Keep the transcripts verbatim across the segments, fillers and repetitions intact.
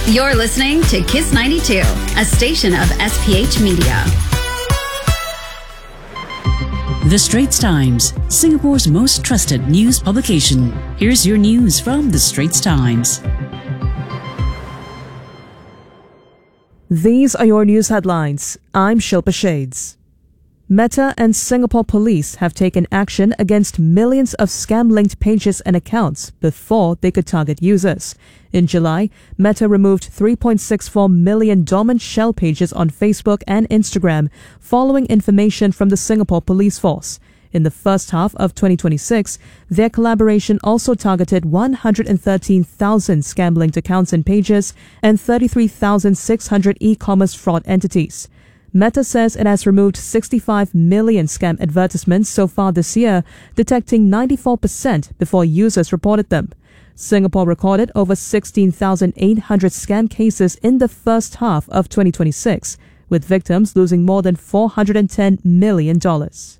You're listening to Kiss ninety-two, a station of S P H Media. The Straits Times, Singapore's most trusted news publication. Here's your news from The Straits Times. These are your news headlines. I'm Shilpa Shades. Meta and Singapore police have taken action against millions of scam-linked pages and accounts before they could target users. In July, Meta removed three point six four million dormant shell pages on Facebook and Instagram following information from the Singapore police force. In the first half of twenty twenty-six, their collaboration also targeted one hundred thirteen thousand scam-linked accounts and pages and thirty-three thousand six hundred e-commerce fraud entities. Meta says it has removed sixty-five million scam advertisements so far this year, detecting ninety-four percent before users reported them. Singapore recorded over sixteen thousand eight hundred scam cases in the first half of twenty twenty-six, with victims losing more than four hundred ten million dollars.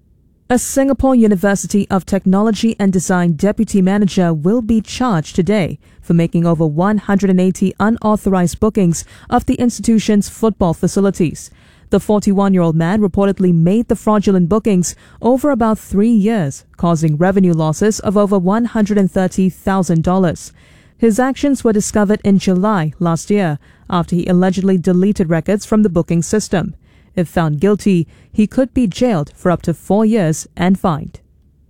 A Singapore University of Technology and Design deputy manager will be charged today for making over one hundred eighty unauthorized bookings of the institution's football facilities. The forty-one-year-old man reportedly made the fraudulent bookings over about three years, causing revenue losses of over one hundred thirty thousand dollars. His actions were discovered in July last year after he allegedly deleted records from the booking system. If found guilty, he could be jailed for up to four years and fined.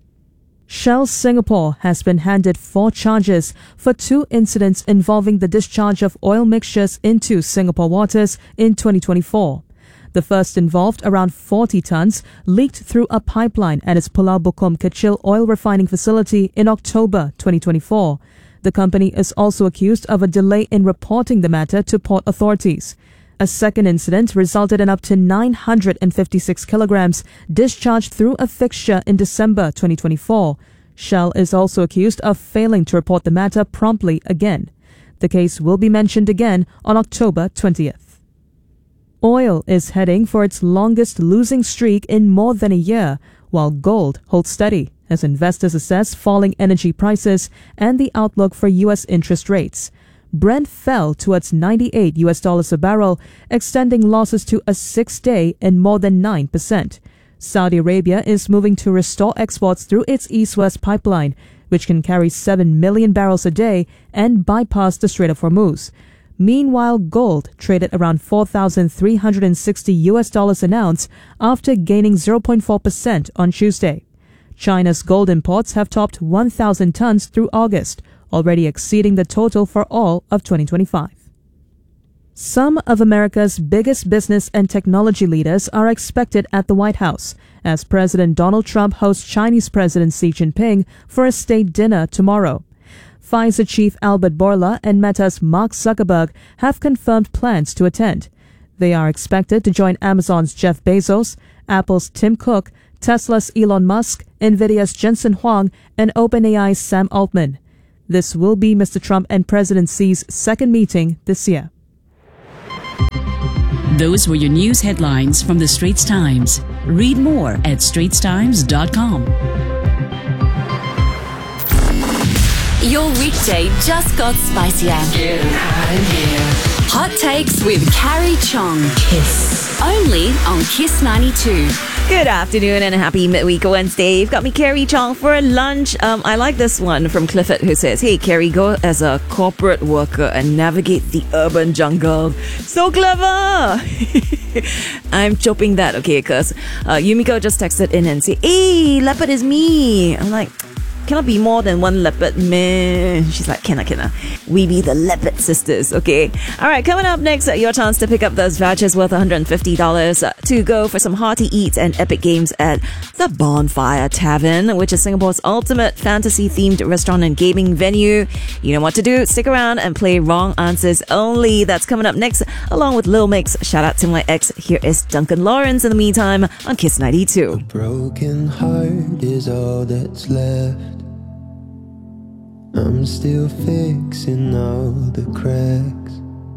Shell Singapore has been handed four charges for two incidents involving the discharge of oil mixtures into Singapore waters in twenty twenty-four. The first involved around forty tons leaked through a pipeline at its Pulau Bukom Kecil oil refining facility in October twenty twenty-four. The company is also accused of a delay in reporting the matter to port authorities. A second incident resulted in up to nine hundred fifty-six kilograms discharged through a fixture in December twenty twenty-four. Shell is also accused of failing to report the matter promptly again. The case will be mentioned again on October twentieth. Oil is heading for its longest losing streak in more than a year, while gold holds steady as investors assess falling energy prices and the outlook for U S interest rates. Brent fell towards ninety-eight U S dollars a barrel, extending losses to a six-day and more than nine percent. Saudi Arabia is moving to restore exports through its East-West pipeline, which can carry seven million barrels a day and bypass the Strait of Hormuz. Meanwhile, gold traded around four thousand three hundred sixty U S dollars an ounce after gaining zero point four percent on Tuesday. China's gold imports have topped one thousand tons through August, already exceeding the total for all of twenty twenty-five. Some of America's biggest business and technology leaders are expected at the White House as President Donald Trump hosts Chinese President Xi Jinping for a state dinner tomorrow. Pfizer chief Albert Bourla and Meta's Mark Zuckerberg have confirmed plans to attend. They are expected to join Amazon's Jeff Bezos, Apple's Tim Cook, Tesla's Elon Musk, Nvidia's Jensen Huang, and OpenAI's Sam Altman. This will be Mister Trump and President Xi's second meeting this year. Those were your news headlines from The Straits Times. Read more at straits times dot com. Your weekday just got spicier. Getting hot in here. Hot Takes with Carrie Chong. Kiss. Only on Kiss ninety-two. Good afternoon and a happy midweek Wednesday. You've got me, Carrie Chong, for lunch. Um, I like this one from Clifford, who says, "Hey, Carrie, go as a corporate worker and navigate the urban jungle." So clever! I'm chopping that, okay, because uh, Yumiko just texted in and said, "Hey, leopard is me." I'm like, cannot be more than one leopard, man. She's like, "Canna, canna. We be the leopard sisters," okay? All right, coming up next, uh, your chance to pick up those vouchers worth one hundred fifty dollars uh, to go for some hearty eats and epic games at the Bonfire Tavern, which is Singapore's ultimate fantasy-themed restaurant and gaming venue. You know what to do. Stick around and play Wrong Answers Only. That's coming up next, along with Lil Mix. Shout out to my ex. Here is Duncan Lawrence in the meantime on Kiss ninety-two. A broken heart is all that's left. I'm still fixing all the cracks.